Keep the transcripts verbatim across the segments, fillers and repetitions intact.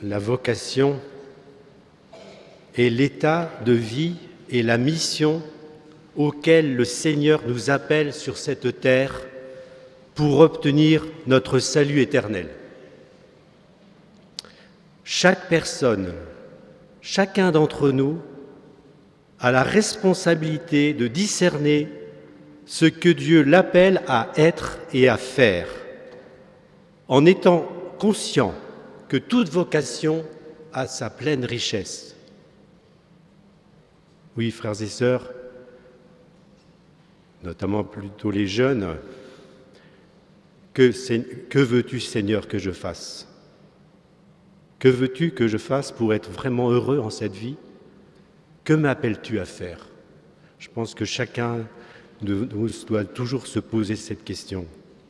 La vocation est l'état de vie et la mission auquel le Seigneur nous appelle sur cette terre pour obtenir notre salut éternel. Chaque personne, chacun d'entre nous a la responsabilité de discerner ce que Dieu l'appelle à être et à faire, en étant conscient que toute vocation a sa pleine richesse. Oui, frères et sœurs, notamment plutôt les jeunes, que, que veux-tu, Seigneur, que je fasse ? Que veux-tu que je fasse pour être vraiment heureux en cette vie ? Que m'appelles-tu à faire ? Je pense que chacun de nous doit toujours se poser cette question.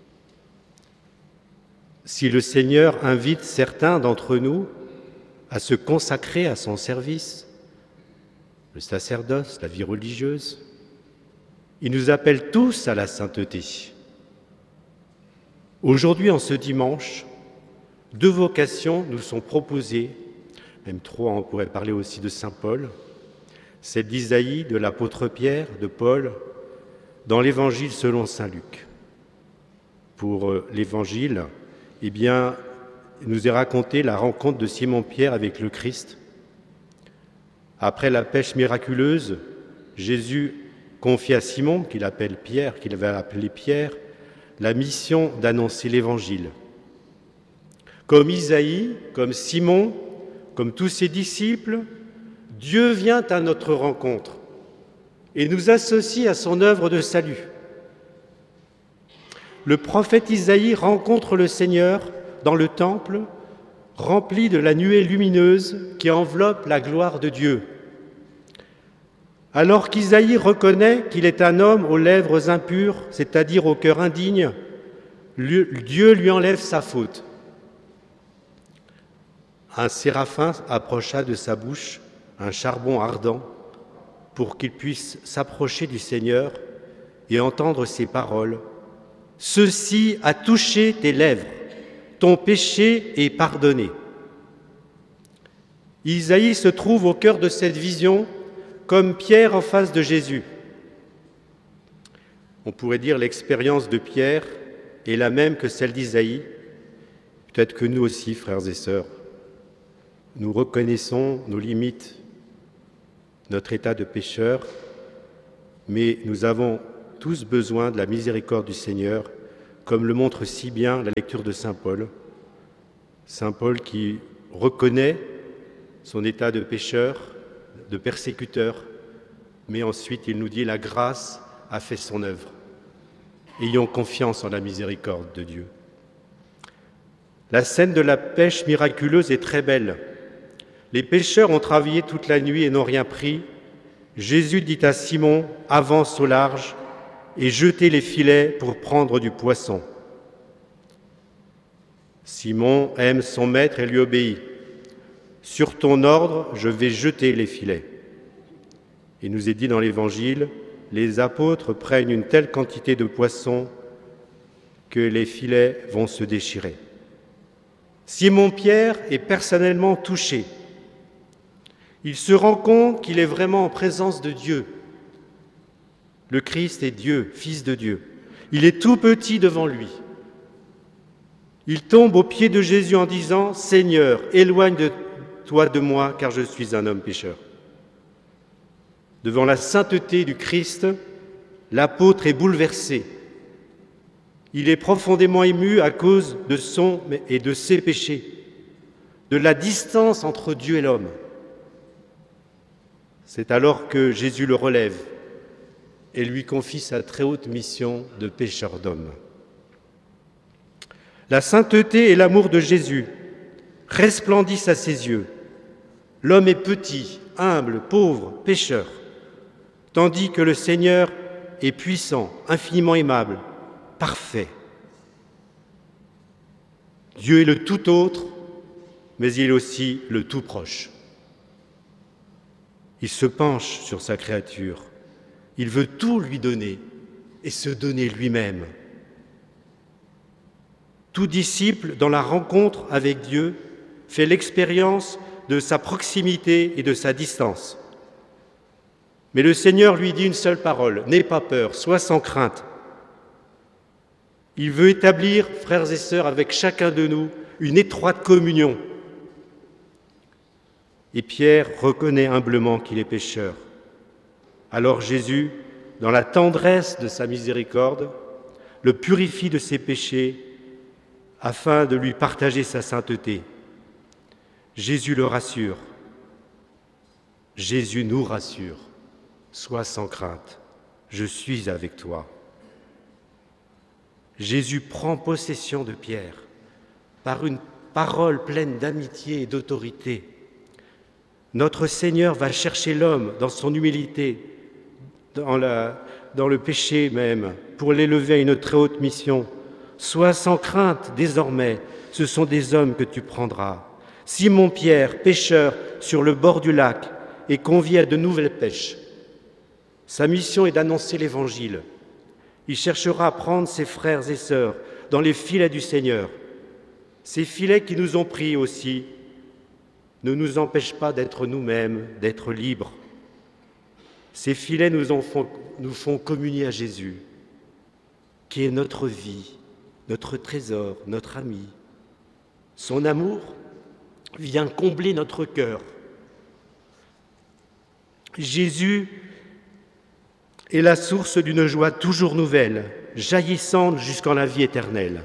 Si le Seigneur invite certains d'entre nous à se consacrer à son service, le sacerdoce, la vie religieuse, il nous appelle tous à la sainteté. Aujourd'hui, en ce dimanche, deux vocations nous sont proposées, même trois, on pourrait parler aussi de saint Paul, celle d'Isaïe, de l'apôtre Pierre, de Paul, dans l'Évangile selon saint Luc. Pour l'Évangile, eh bien, il nous est raconté la rencontre de Simon-Pierre avec le Christ. Après la pêche miraculeuse, Jésus confie à Simon, qu'il appelle Pierre, qu'il va appeler Pierre, la mission d'annoncer l'Évangile. Comme Isaïe, comme Simon, comme tous ses disciples, Dieu vient à notre rencontre et nous associe à son œuvre de salut. Le prophète Isaïe rencontre le Seigneur dans le temple, rempli de la nuée lumineuse qui enveloppe la gloire de Dieu. Alors qu'Isaïe reconnaît qu'il est un homme aux lèvres impures, c'est-à-dire au cœur indigne, Dieu lui enlève sa faute. Un séraphin approcha de sa bouche un charbon ardent pour qu'il puisse s'approcher du Seigneur et entendre ses paroles. « Ceci a touché tes lèvres, ton péché est pardonné. » Isaïe se trouve au cœur de cette vision comme Pierre en face de Jésus. On pourrait dire l'expérience de Pierre est la même que celle d'Isaïe. Peut-être que nous aussi, frères et sœurs, nous reconnaissons nos limites, notre état de pécheur, mais nous avons tous besoin de la miséricorde du Seigneur, comme le montre si bien la lecture de saint Paul. Saint Paul qui reconnaît son état de pécheur, de persécuteur, mais ensuite il nous dit « la grâce a fait son œuvre ». Ayons confiance en la miséricorde de Dieu. La scène de la pêche miraculeuse est très belle. Les pêcheurs ont travaillé toute la nuit et n'ont rien pris. Jésus dit à Simon « avance au large et jetez les filets pour prendre du poisson ». Simon aime son maître et lui obéit. « Sur ton ordre, je vais jeter les filets ». Il nous est dit dans l'Évangile, les apôtres prennent une telle quantité de poissons que les filets vont se déchirer. Simon-Pierre est personnellement touché. Il se rend compte qu'il est vraiment en présence de Dieu. Le Christ est Dieu, Fils de Dieu. Il est tout petit devant lui. Il tombe aux pieds de Jésus en disant « Seigneur, éloigne de toi de moi, car je suis un homme pécheur. » Devant la sainteté du Christ, l'apôtre est bouleversé. Il est profondément ému à cause de son et de ses péchés, de la distance entre Dieu et l'homme. C'est alors que Jésus le relève et lui confie sa très haute mission de pécheur d'hommes. La sainteté et l'amour de Jésus resplendissent à ses yeux. L'homme est petit, humble, pauvre, pécheur, tandis que le Seigneur est puissant, infiniment aimable, parfait. Dieu est le tout autre, mais il est aussi le tout proche. Il se penche sur sa créature. Il veut tout lui donner et se donner lui-même. Tout disciple, dans la rencontre avec Dieu, fait l'expérience de sa proximité et de sa distance. Mais le Seigneur lui dit une seule parole, « N'aie pas peur, sois sans crainte ». Il veut établir, frères et sœurs, avec chacun de nous, une étroite communion. Et Pierre reconnaît humblement qu'il est pécheur. Alors Jésus, dans la tendresse de sa miséricorde, le purifie de ses péchés afin de lui partager sa sainteté. Jésus le rassure. Jésus nous rassure. Sois sans crainte, je suis avec toi. Jésus prend possession de Pierre par une parole pleine d'amitié et d'autorité. Notre Seigneur va chercher l'homme dans son humilité, dans, la, dans le péché même, pour l'élever à une très haute mission. Sois sans crainte, désormais, ce sont des hommes que tu prendras. Simon-Pierre, pêcheur sur le bord du lac, est convié à de nouvelles pêches. Sa mission est d'annoncer l'Évangile. Il cherchera à prendre ses frères et sœurs dans les filets du Seigneur. Ces filets qui nous ont pris aussi ne nous empêchent pas d'être nous-mêmes, d'être libres. Ces filets nous, en font, nous font communier à Jésus, qui est notre vie, notre trésor, notre ami. Son amour vient combler notre cœur. Jésus est la source d'une joie toujours nouvelle, jaillissante jusqu'en la vie éternelle.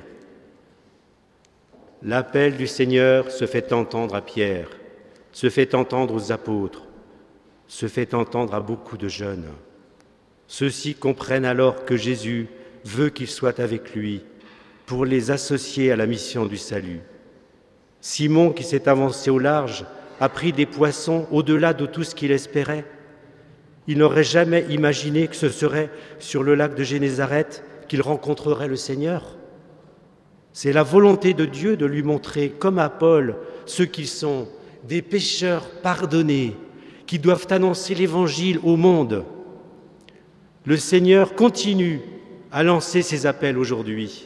L'appel du Seigneur se fait entendre à Pierre, se fait entendre aux apôtres, se fait entendre à beaucoup de jeunes. Ceux-ci comprennent alors que Jésus veut qu'ils soient avec lui pour les associer à la mission du salut. Simon, qui s'est avancé au large, a pris des poissons au-delà de tout ce qu'il espérait. Il n'aurait jamais imaginé que ce serait sur le lac de Génézareth qu'il rencontrerait le Seigneur. C'est la volonté de Dieu de lui montrer, comme à Paul, ceux qui sont des pécheurs pardonnés, qui doivent annoncer l'Évangile au monde. Le Seigneur continue à lancer ses appels aujourd'hui.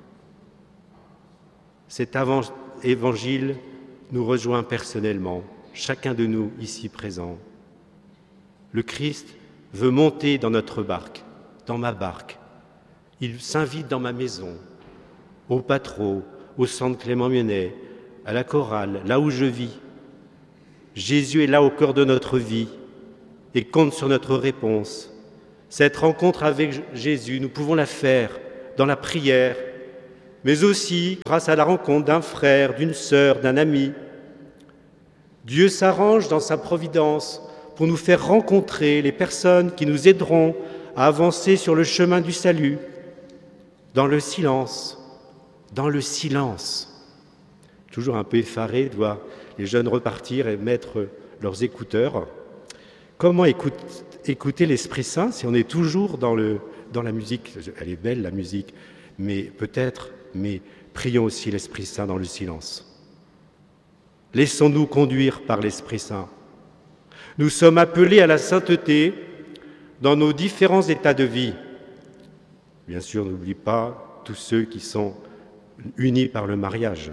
Cet Évangile nous rejoint personnellement, chacun de nous ici présents. Le Christ veut monter dans notre barque, dans ma barque. Il s'invite dans ma maison, au Patro, au centre Clément-Mionnet, à la chorale, là où je vis. Jésus est là au cœur de notre vie et compte sur notre réponse. Cette rencontre avec Jésus, nous pouvons la faire dans la prière, mais aussi grâce à la rencontre d'un frère, d'une sœur, d'un ami. Dieu s'arrange dans sa providence pour nous faire rencontrer les personnes qui nous aideront à avancer sur le chemin du salut, dans le silence, dans le silence. Toujours un peu effaré de voir les jeunes repartir et mettre leurs écouteurs. Comment écoute, écouter l'Esprit Saint si on est toujours dans, le, dans la musique? Elle est belle la musique, mais peut-être, mais prions aussi l'Esprit Saint dans le silence. Laissons-nous conduire par l'Esprit Saint. Nous sommes appelés à la sainteté dans nos différents états de vie. Bien sûr, n'oublie pas tous ceux qui sont unis par le mariage.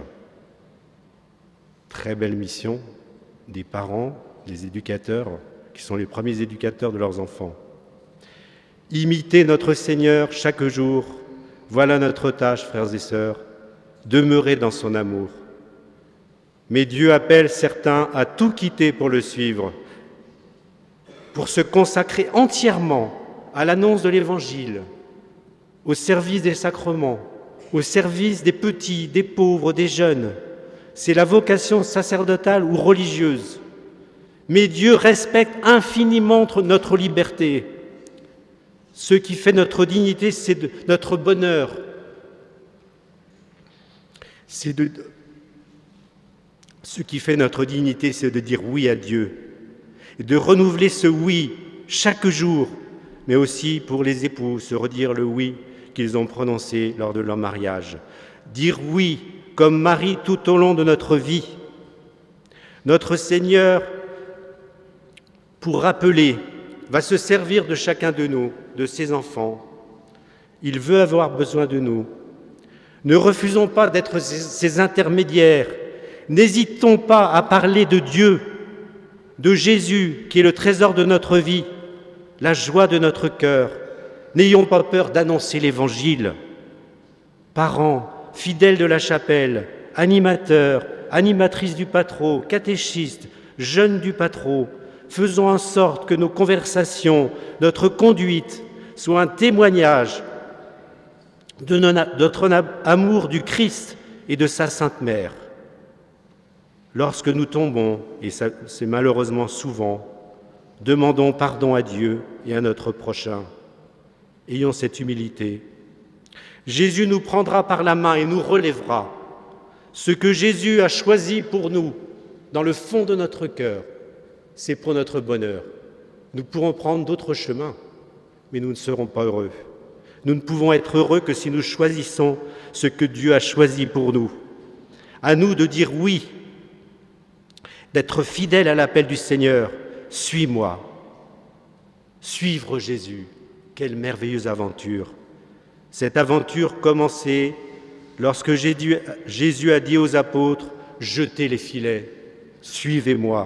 Très belle mission des parents, des éducateurs, qui sont les premiers éducateurs de leurs enfants. Imiter notre Seigneur chaque jour, voilà notre tâche, frères et sœurs, demeurer dans son amour. Mais Dieu appelle certains à tout quitter pour le suivre, pour se consacrer entièrement à l'annonce de l'Évangile, au service des sacrements, au service des petits, des pauvres, des jeunes. C'est la vocation sacerdotale ou religieuse. Mais Dieu respecte infiniment notre liberté. Ce qui fait notre dignité, c'est de, notre bonheur. C'est de, ce qui fait notre dignité, c'est de dire oui à Dieu. Et de renouveler ce oui chaque jour, mais aussi pour les époux, se redire le oui qu'ils ont prononcé lors de leur mariage. Dire oui comme Marie tout au long de notre vie. Notre Seigneur, pour rappeler, va se servir de chacun de nous, de ses enfants. Il veut avoir besoin de nous. Ne refusons pas d'être ses intermédiaires N'hésitons pas à parler de Dieu, de Jésus, qui est le trésor de notre vie, la joie de notre cœur. N'ayons pas peur d'annoncer l'Évangile. Parents, fidèles de la chapelle, animateurs, animatrices du Patro, catéchistes, jeunes du Patro, faisons en sorte que nos conversations, notre conduite, soient un témoignage de notre amour du Christ et de sa Sainte Mère. Lorsque nous tombons, et c'est malheureusement souvent, demandons pardon à Dieu et à notre prochain. Ayons cette humilité. Jésus nous prendra par la main et nous relèvera. Ce que Jésus a choisi pour nous, dans le fond de notre cœur, c'est pour notre bonheur. Nous pourrons prendre d'autres chemins, mais nous ne serons pas heureux. Nous ne pouvons être heureux que si nous choisissons ce que Dieu a choisi pour nous. À nous de dire oui, d'être fidèles à l'appel du Seigneur. Suis-moi. Suivre Jésus, quelle merveilleuse aventure. Cette aventure commençait lorsque Jésus a dit aux apôtres « Jetez les filets, suivez-moi ».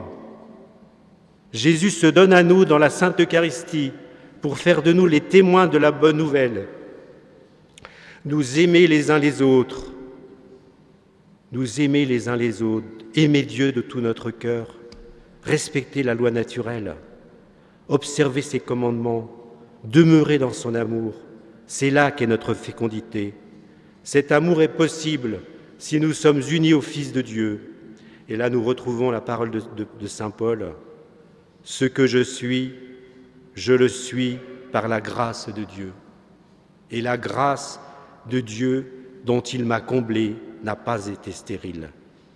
Jésus se donne à nous dans la Sainte Eucharistie pour faire de nous les témoins de la bonne nouvelle. Nous aimer les uns les autres, nous aimer les uns les autres, aimer Dieu de tout notre cœur, respecter la loi naturelle, observer ses commandements, demeurer dans son amour. C'est là qu'est notre fécondité. Cet amour est possible si nous sommes unis au Fils de Dieu. Et là, nous retrouvons la parole de, de, de saint Paul. « Ce que je suis, je le suis par la grâce de Dieu. Et la grâce de Dieu dont il m'a comblé n'a pas été stérile. »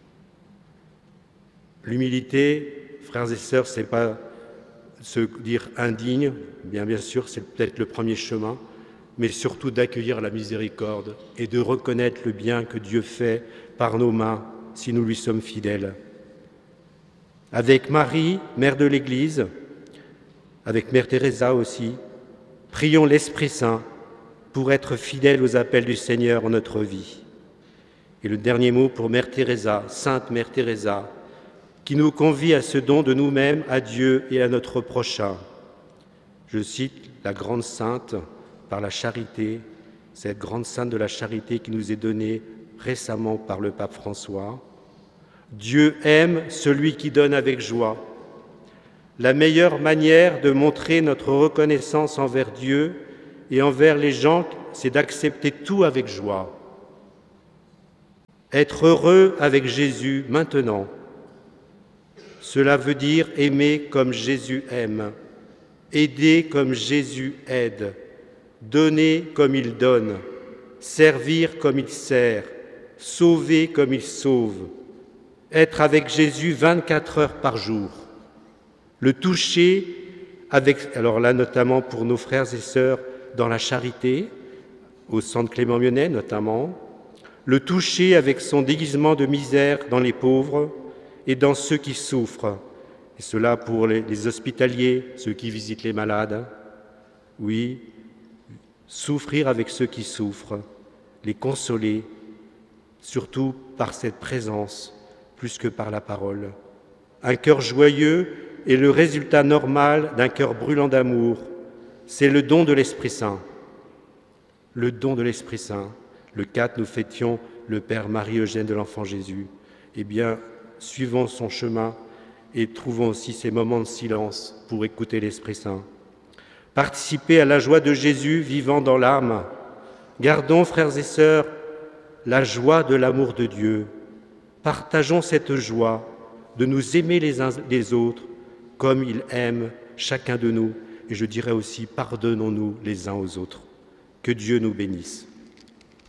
L'humilité, frères et sœurs, ce n'est pas se dire indigne, bien bien sûr, c'est peut-être le premier chemin, mais surtout d'accueillir la miséricorde et de reconnaître le bien que Dieu fait par nos mains si nous lui sommes fidèles. Avec Marie, mère de l'Église, avec Mère Teresa aussi, prions l'Esprit Saint pour être fidèles aux appels du Seigneur en notre vie. Et le dernier mot pour Mère Teresa, Sainte Mère Teresa, qui nous convie à ce don de nous-mêmes à Dieu et à notre prochain. Je cite la grande sainte par la charité, cette grande sainte de la charité qui nous est donnée récemment par le pape François. Dieu aime celui qui donne avec joie. La meilleure manière de montrer notre reconnaissance envers Dieu et envers les gens, c'est d'accepter tout avec joie. Être heureux avec Jésus maintenant, cela veut dire aimer comme Jésus aime, aider comme Jésus aide, donner comme il donne, servir comme il sert, sauver comme il sauve, être avec Jésus vingt-quatre heures par jour, le toucher avec, alors là notamment pour nos frères et sœurs dans la charité, au centre Clément Mionnet notamment, le toucher avec son déguisement de misère dans les pauvres et dans ceux qui souffrent, et cela pour les, les hospitaliers, ceux qui visitent les malades, oui, souffrir avec ceux qui souffrent, les consoler, surtout par cette présence, plus que par la parole. Un cœur joyeux est le résultat normal d'un cœur brûlant d'amour. C'est le don de l'Esprit Saint. Le don de l'Esprit Saint. Le quatre, nous fêtions le Père Marie-Eugène de l'Enfant Jésus. Eh bien, suivons son chemin et trouvons aussi ces moments de silence pour écouter l'Esprit Saint. Participez à la joie de Jésus vivant dans l'âme. Gardons, frères et sœurs, la joie de l'amour de Dieu. Partageons cette joie de nous aimer les uns les autres comme il aime chacun de nous. Et je dirais aussi, pardonnons-nous les uns aux autres. Que Dieu nous bénisse.